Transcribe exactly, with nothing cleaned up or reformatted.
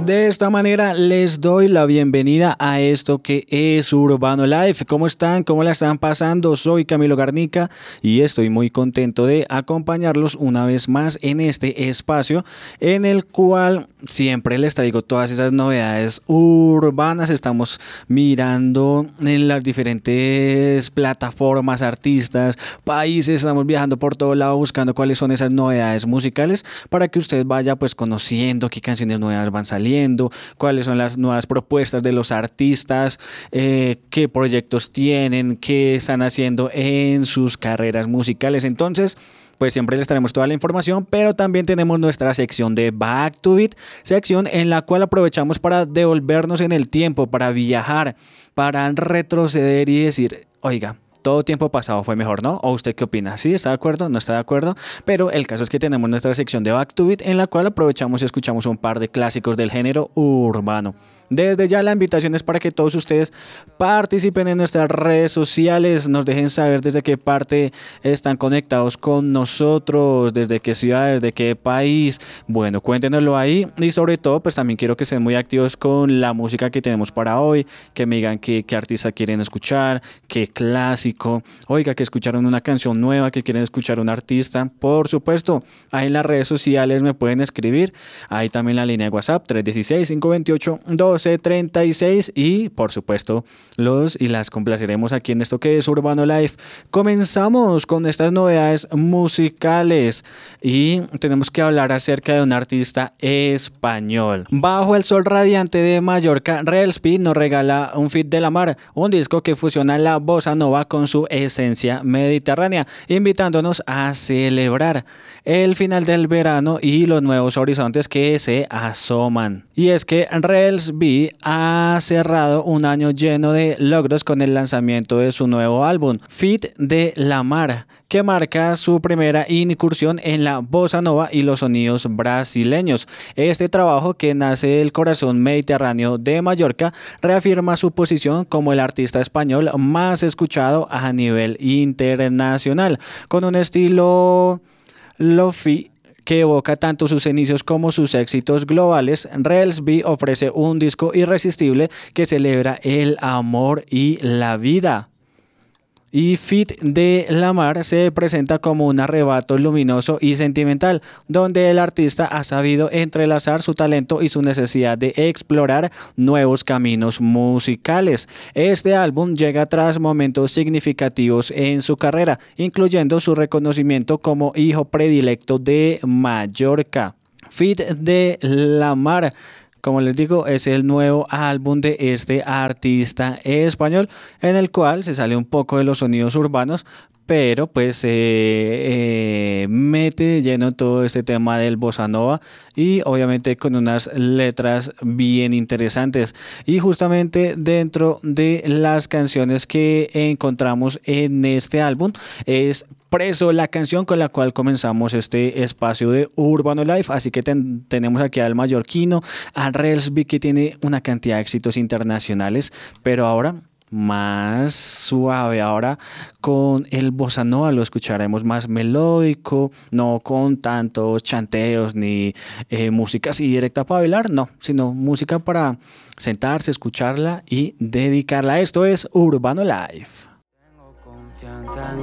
De esta manera les doy la bienvenida a esto que es Urbano Life. ¿Cómo están? ¿Cómo la están pasando? Soy Camilo Garnica y estoy muy contento de acompañarlos una vez más en este espacio en el cual siempre les traigo todas esas novedades urbanas. Estamos mirando en las diferentes plataformas, artistas, países, estamos viajando por todo lado buscando cuáles son esas novedades musicales para que usted vaya pues conociendo qué canciones nuevas van saliendo, cuáles son las nuevas propuestas de los artistas, eh, qué proyectos tienen, qué están haciendo en sus carreras musicales. Entonces, pues siempre les traemos toda la información, pero también tenemos nuestra sección de Back to Beat, sección en la cual aprovechamos para devolvernos en el tiempo, para viajar, para retroceder y decir, oiga, todo tiempo pasado fue mejor, ¿no? ¿O usted qué opina? ¿Sí? ¿Está de acuerdo? ¿No está de acuerdo? Pero el caso es que tenemos nuestra sección de Back to Beat en la cual aprovechamos y escuchamos un par de clásicos del género urbano. Desde ya la invitación es para que todos ustedes participen en nuestras redes sociales, nos dejen saber desde qué parte están conectados con nosotros, desde qué ciudad, desde qué país. Bueno, cuéntenoslo ahí y sobre todo pues también quiero que estén muy activos con la música que tenemos para hoy, que me digan qué, qué artista quieren escuchar, qué clásico, oiga, que escucharon una canción nueva, que quieren escuchar un artista. Por supuesto, ahí en las redes sociales me pueden escribir, ahí también la línea de WhatsApp tres uno seis, cinco dos ocho, dos treinta y seis y por supuesto los y las complaceremos aquí en esto que es Urbano Life. Comenzamos con estas novedades musicales y tenemos que hablar acerca de un artista español. Bajo el sol radiante de Mallorca, Relsby nos regala un feat de la mar, un disco que fusiona la bossa nova con su esencia mediterránea, invitándonos a celebrar el final del verano y los nuevos horizontes que se asoman. Y es que Relsby ha cerrado un año lleno de logros con el lanzamiento de su nuevo álbum, Feat de la Mar, que marca su primera incursión en la bossa nova y los sonidos brasileños. Este trabajo, que nace del corazón mediterráneo de Mallorca, reafirma su posición como el artista español más escuchado a nivel internacional, con un estilo lo-fi que evoca tanto sus inicios como sus éxitos globales. Relsby ofrece un disco irresistible que celebra el amor y la vida. Y Feat de la Mar se presenta como un arrebato luminoso y sentimental, donde el artista ha sabido entrelazar su talento y su necesidad de explorar nuevos caminos musicales. Este álbum llega tras momentos significativos en su carrera, incluyendo su reconocimiento como hijo predilecto de Mallorca. Feat de la Mar, como les digo, es el nuevo álbum de este artista español, en el cual se sale un poco de los sonidos urbanos, pero pues eh, eh, mete de lleno todo este tema del bossa nova y obviamente con unas letras bien interesantes. Y justamente dentro de las canciones que encontramos en este álbum es Preso, la canción con la cual comenzamos este espacio de Urbano Life. Así que ten, tenemos aquí al mallorquino, a Relsby, que tiene una cantidad de éxitos internacionales, pero ahora más suave, ahora con el bossa nova lo escucharemos más melódico, no con tantos chanteos ni eh, música así directa para bailar, no, sino música para sentarse, escucharla y dedicarla. Esto es Urbano Life. Tengo confianza en